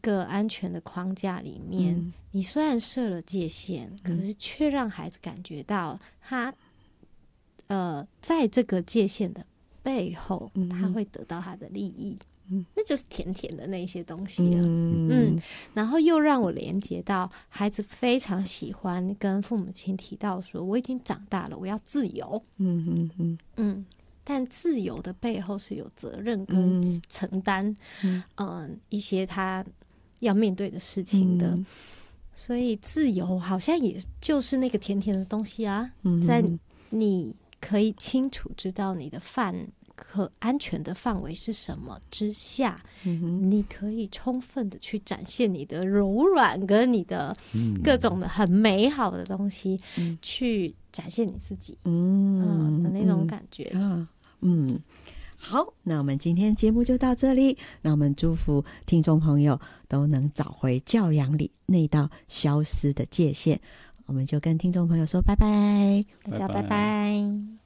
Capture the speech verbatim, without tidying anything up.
个安全的框架里面， 嗯， 你虽然设了界限，可是却让孩子感觉到他呃在这个界限的背后， 嗯他会得到他的利益。 嗯， 那就是甜甜的那些东西了。 嗯嗯，然后又让我连接到孩子非常喜欢跟父母亲提到说，我已经长大了，我要自由。 嗯嗯嗯嗯，但自由的背后是有责任跟嗯承担， 嗯嗯、呃，一些他要面对的事情的。 嗯所以自由好像也就是那个甜甜的东西啊， 嗯在你可以清楚知道你的范可安全的范围是什么之下， 嗯你可以充分的去展现你的柔软跟你的嗯各种的很美好的东西， 嗯去展现你自己， 嗯嗯的那种感觉。 啊，嗯，好，那我们今天节目就到这里。那我们祝福听众朋友都能找回教养里那道消失的界限。我们就跟听众朋友说拜拜。 大家拜拜拜拜。